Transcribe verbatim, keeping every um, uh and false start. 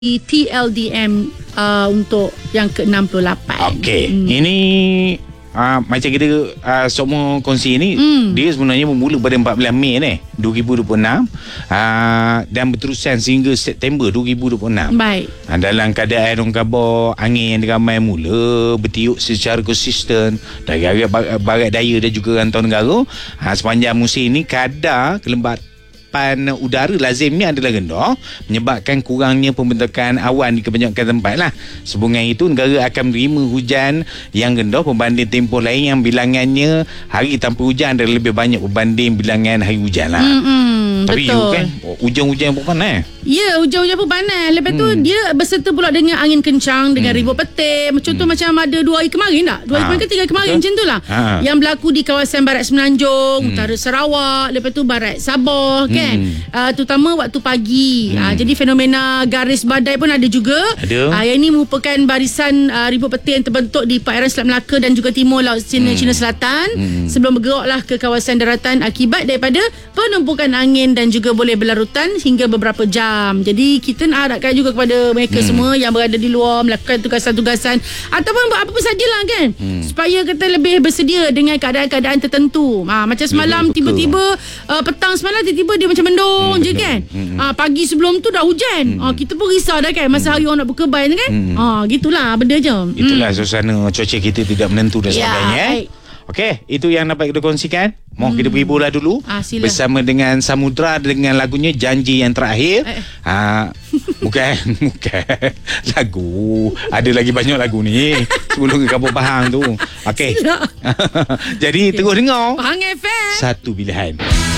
T L D M uh, untuk yang ke enam puluh lapan. Okey. Hmm. Ini uh, macam kita uh, semua kongsi ni, hmm. dia sebenarnya bermula pada empat belas Mei ni dua ribu dua puluh enam uh, dan berterusan sehingga September dua ribu dua puluh enam. Baik. Uh, dalam keadaan orang khabar angin yang diramai mula bertiup secara konsisten dari arah barat daya dan juga rantau negara. Uh, sepanjang musim ini kadar kelembatan Pan udara lazimnya adalah rendah, menyebabkan kurangnya pembentukan awan di kebanyakan tempat lah. Sehubungan itu, negara akan menerima hujan yang rendah berbanding tempoh lain yang bilangannya hari tanpa hujan adalah lebih banyak berbanding bilangan hari hujan lah. Mm-hmm, Tapi betul. you kan hujan-hujan pun panas. Ya, hujan-hujan pun panas. Lepas tu hmm. dia berserta pula dengan angin kencang, dengan hmm. ribut petir. Contoh hmm. macam ada dua hari kemarin tak? Dua hari ha. kemarin ke tiga hari kemarin, betul? Macam tu lah. Ha. Yang berlaku di kawasan barat Semenanjung, hmm. utara Sarawak, lepas tu barat Sabah hmm. kan. Uh, terutama waktu pagi. Hmm. Uh, jadi fenomena garis badai pun ada juga. Ada. Uh, yang ini merupakan barisan uh, ribut petir yang terbentuk di perairan Selat Melaka dan juga timur laut Cina, hmm. Cina Selatan hmm. sebelum bergeraklah ke kawasan daratan akibat daripada penumpukan angin dan juga boleh berlarutan hingga beberapa jam. Jadi kita nak harapkan juga kepada mereka hmm. semua yang berada di luar melakukan tugasan-tugasan ataupun buat apa-apa sajalah kan, hmm. supaya kita lebih bersedia dengan keadaan-keadaan tertentu. Ha, macam semalam lebih tiba-tiba uh, petang semalam tiba-tiba dia macam mendung hmm, je kan. Hmm. Ha, pagi sebelum tu dah hujan. Hmm. Ha, kita pun risau dah kan masa hari orang nak berkebun kan. Hmm. Ha, gitulah benda je. Itulah hmm. suasana cuaca kita tidak menentu dan sebagainya. Ya, eh. Okey, itu yang dapat kita kongsikan. Mohon hmm. kita berhiburlah dulu ah, bersama dengan Samudra dengan lagunya Janji Yang Terakhir. Eh. Ha, bukan bukan lagu. Ada lagi banyak lagu ni sebelum ke Kampung Pahang tu. Okey. Jadi okay. terus dengar Pahang F M. Satu pilihan.